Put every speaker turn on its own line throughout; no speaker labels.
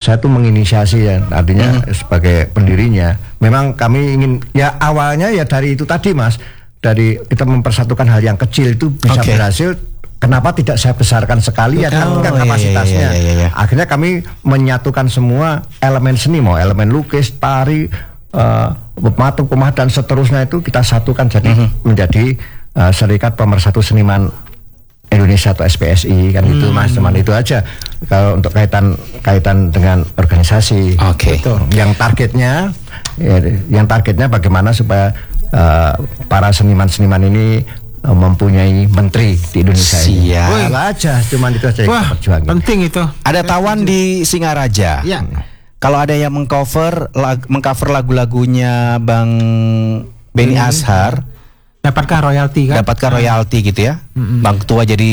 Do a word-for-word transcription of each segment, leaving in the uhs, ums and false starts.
saya tuh menginisiasi ya, artinya hmm. sebagai pendirinya. Memang kami ingin ya awalnya ya dari itu tadi Mas, dari kita mempersatukan hal yang kecil itu bisa okay. berhasil. Kenapa tidak saya besarkan sekali ya kan, kan kapasitasnya. Iya, iya, iya, iya. Akhirnya kami menyatukan semua elemen seni, mau elemen lukis, tari, uh, pematung, pemah dan seterusnya itu kita satukan jadi mm-hmm. menjadi uh, Serikat Pemersatu Seniman Indonesia atau S P S I kan hmm. itu Mas, teman itu aja kalau untuk kaitan kaitan dengan organisasi.
Oke. Okay.
Yang targetnya, ya, yang targetnya bagaimana supaya uh, para seniman-seniman ini mempunyai menteri di Indonesia ini.
Siap.
aja, cuman itu aja yang perjuangin.
Penting itu.
Ada Tawan di Singaraja.
Ya.
Kalau ada yang mengcover lag, mengcover lagu-lagunya Bang Benny hmm. Ashar,
dapatkan royalti kan?
Dapatkan royalti gitu ya. Hmm. Bang Ketua jadi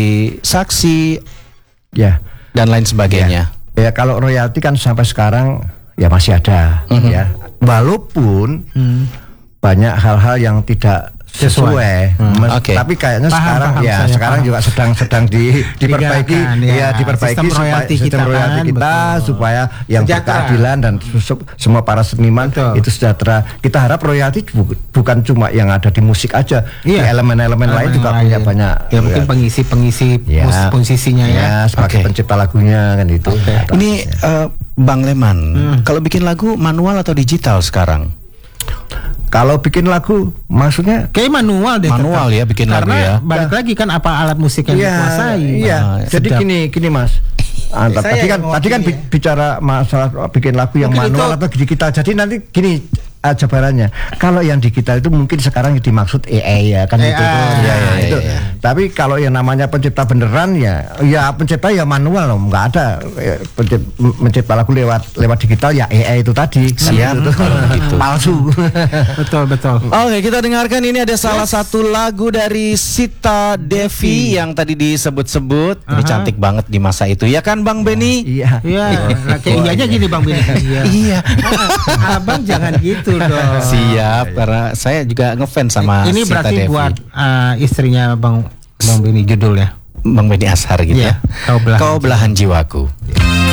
saksi,
ya,
dan lain sebagainya.
Ya, ya kalau royalti kan sampai sekarang ya masih ada, hmm. ya. Walaupun hmm. banyak hal-hal yang tidak sesuai,
hmm. okay.
tapi kayaknya
paham,
sekarang
paham,
ya
saya
sekarang
paham.
juga sedang sedang di, diperbaiki,
Digarkan,
ya,
ya
diperbaiki
sistem
supaya
royalti
sistem
kita,
royalti
kan,
kita
betul.
supaya yang
Sejahtera.
berkeadilan dan su- semua para seniman betul. Itu sejahtera. Kita harap royalti bu- bukan cuma yang ada di musik aja, iya. di elemen-elemen lain juga lain. Punya banyak.
Ya mungkin pengisi-pengisi
ya.
posisinya ya,
ya sebagai okay. pencipta lagunya kan itu.
Okay. Ini uh, Bang Leman, hmm. kalau bikin lagu manual atau digital sekarang?
Kalau bikin lagu, maksudnya
kayak manual deh.
Manual tetap. Ya bikin
karena
lagu ya.
Balik lagi kan apa alat musik yang
ya,
dikuasai.
Iya. Nah, jadi sedap. gini, gini Mas. Antara, tadi kan tadi kan ya. bicara masalah bikin lagu yang mungkin manual itu, atau digital. Jadi nanti gini uh, jabarannya. Kalau yang digital itu mungkin sekarang dimaksud A I ya kan A I, itu. Ya, ya, itu. Ya, ya. Tapi kalau yang namanya pencipta beneran ya, ya pencipta ya manual loh, nggak ada ya, pencipta, mencipta lagu lewat lewat digital ya A I itu tadi.
Siap.
Kan, gitu. Palsu.
Betul betul.
Oke, kita dengarkan ini ada salah yes. satu lagu dari Sita Devi yang tadi disebut-sebut. Uh-huh. Ini cantik banget di masa itu ya kan Bang Benny?
Iya.
Iya. Kayak iyanya gini Bang Benny. Iya.
Iya.
Abang jangan gitu dong.
Siap, karena saya juga ngefans sama
ini
Sita
berarti
Devi.
buat uh, istrinya Bang Bang Benny judulnya
Bang Benny Ashar gitu
yeah.
ya. Kau belahan, Kau belahan jiwaku.